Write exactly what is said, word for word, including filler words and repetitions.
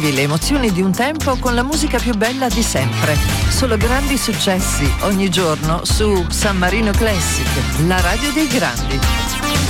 Rivivi le emozioni di un tempo con la musica più bella di sempre. Solo grandi successi ogni giorno su San Marino Classic, la radio dei grandi.